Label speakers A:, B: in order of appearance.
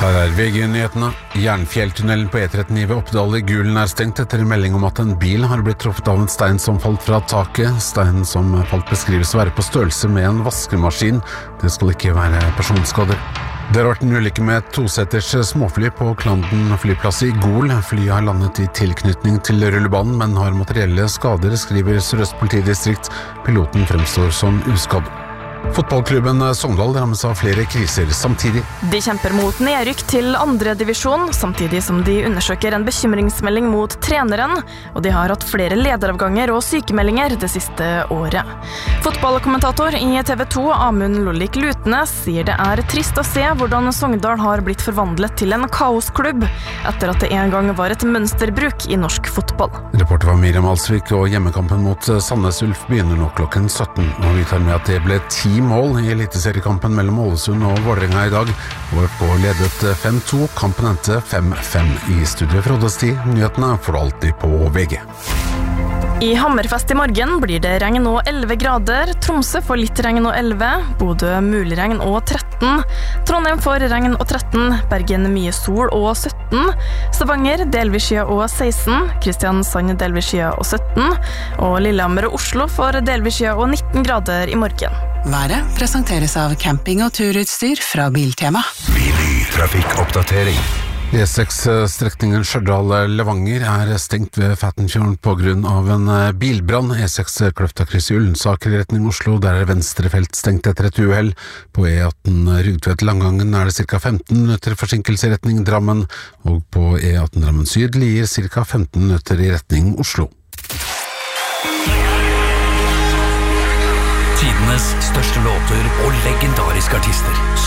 A: Her VG-nyhetene. Jernfjelltunnelen på E39 ved Oppdal i Gulen stengt etter melding om at en bil har blitt truffet av en stein som falt fra taket. Steinen som falt beskrives å være på størrelse med en vaskemaskin. Det skal ikke være personskader. Det har vært en ulykke med et toseters småfly på Klandden flyplass i Gol. Flyet har landet i tilknytning til rullebanen, men har materielle skader, skriver Sør-Øst politidistrikt. Piloten fremstår som uskadd. Fotballklubben Sogndal rammes av flere kriser samtidig.
B: De kjemper mot nedrykk til andre divisjon, samtidig som de undersøker en bekymringsmelding mot treneren, og de har hatt flere lederavganger og sykemeldinger det siste året. Fotballkommentator i TV 2, Amund Lollik Lutnes, sier det er trist å se hvordan Sogndal har blitt forvandlet til en kaosklubb, etter at det en gang var et mønsterbruk i norsk fotball.
A: Reporter var Miriam Alsvik, og hjemmekampen mot Sandnes Ulf begynner nå klokken 17. Og vi tar med at det ble 10 mål i eliteseriekampen mellom Ålesund og Vålerenga i dag. ÅFK ledet 5-2, kampen endte 5-5 i studio Froddestid. Nyhetene får du alltid på VG.
B: I Hammerfest i morgen blir det regn og 11 grader, Tromsø får litt regn og 11, Bodø mulig regn og 13, Trondheim får regn og 13, Bergen mye sol og 17, Stavanger delvis skya og 16, Kristiansand delvis skya og 17, og Lillehammer og Oslo får delvis skya og 19 grader i morgen.
C: Været presenteres av camping- og turutstyr fra Biltema.
D: Trafikkoppdatering.
A: E6-strekningen Stjørdal-Levanger er stengt ved Fættenfjorden på grunn av en bilbrann. E6 Kløftakryss i Ullensaker i retning Oslo, der er venstre felt stengt etter et uhell. På E18 Rugtvedt-Langangen er det ca. 15 minutter forsinkelse i retning Drammen, og på E18 Drammen Syd Lier ca. 15 minutter i retning Oslo.
D: Tidenes største låter og legendariske artister.